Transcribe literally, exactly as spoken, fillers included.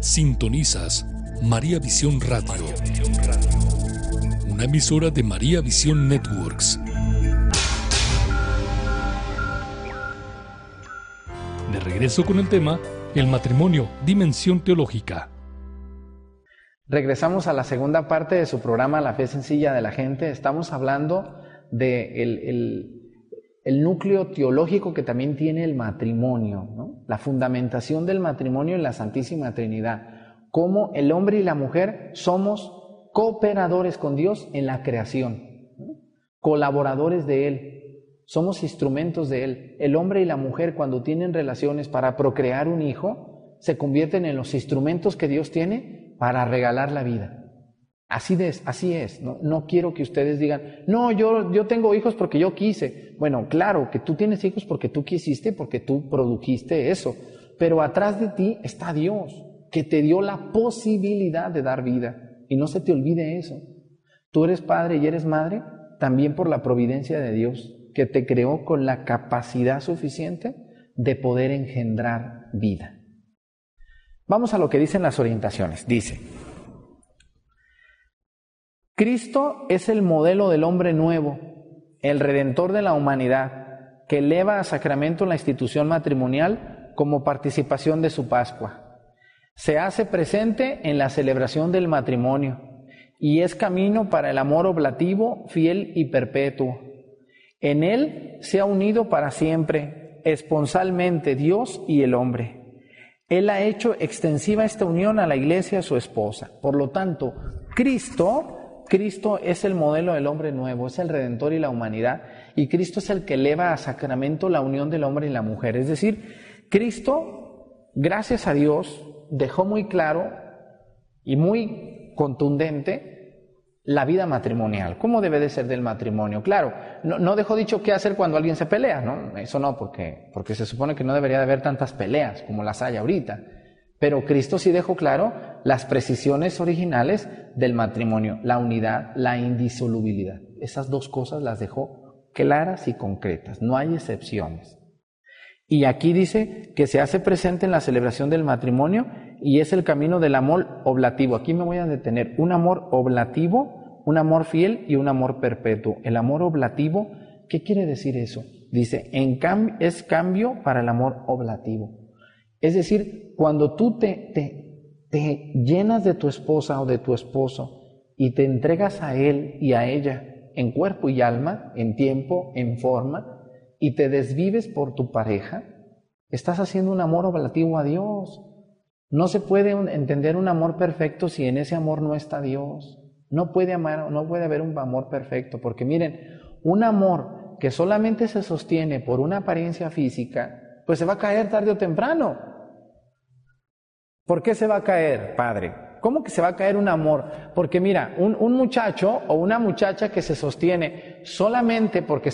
Sintonizas María Visión Radio, una emisora de María Visión Networks. De regreso con el tema, el matrimonio, dimensión teológica. Regresamos a la segunda parte de su programa La Fe Sencilla de la Gente. Estamos hablando de el, el, el núcleo teológico que también tiene el matrimonio, ¿no? La fundamentación del matrimonio en la Santísima Trinidad. Cómo el hombre y la mujer somos cooperadores con Dios en la creación, ¿no? Colaboradores de Él. Somos instrumentos de Él. El hombre y la mujer, cuando tienen relaciones para procrear un hijo, se convierten en los instrumentos que Dios tiene para regalar la vida. Así es, así es. No, no quiero que ustedes digan, no, yo, yo tengo hijos porque yo quise. Bueno, claro que tú tienes hijos porque tú quisiste, porque tú produjiste eso. Pero atrás de ti está Dios, que te dio la posibilidad de dar vida. Y no se te olvide eso. Tú eres padre y eres madre también por la providencia de Dios, que te creó con la capacidad suficiente de poder engendrar vida. Vamos a lo que dicen las orientaciones. Dice, Cristo es el modelo del hombre nuevo, el redentor de la humanidad, que eleva a sacramento la institución matrimonial como participación de su Pascua. Se hace presente en la celebración del matrimonio y es camino para el amor oblativo, fiel y perpetuo. En él se ha unido para siempre, esponsalmente, Dios y el hombre. Él ha hecho extensiva esta unión a la Iglesia, su esposa. Por lo tanto, Cristo, Cristo es el modelo del hombre nuevo, es el Redentor y la humanidad, y Cristo es el que eleva a sacramento la unión del hombre y la mujer. Es decir, Cristo, gracias a Dios, dejó muy claro y muy contundente la vida matrimonial. ¿Cómo debe de ser del matrimonio? Claro, no, no dejó dicho qué hacer cuando alguien se pelea, ¿no? Eso no, porque, porque se supone que no debería de haber tantas peleas como las hay ahorita. Pero Cristo sí dejó claro las precisiones originales del matrimonio, la unidad, la indisolubilidad. Esas dos cosas las dejó claras y concretas, no hay excepciones. Y aquí dice que se hace presente en la celebración del matrimonio y es el camino del amor oblativo. Aquí me voy a detener. Un amor oblativo, un amor fiel y un amor perpetuo. El amor oblativo, ¿qué quiere decir eso? Dice, en cambio, es cambio para el amor oblativo. Es decir, cuando tú te, te, te llenas de tu esposa o de tu esposo y te entregas a él y a ella en cuerpo y alma, en tiempo, en forma, y te desvives por tu pareja, estás haciendo un amor oblativo a Dios. No se puede entender un amor perfecto si en ese amor no está Dios. No puede amar, no puede haber un amor perfecto, porque miren, un amor que solamente se sostiene por una apariencia física, pues se va a caer tarde o temprano. ¿Por qué se va a caer, padre? ¿Cómo que se va a caer un amor? Porque mira, un, un muchacho o una muchacha que se sostiene solamente porque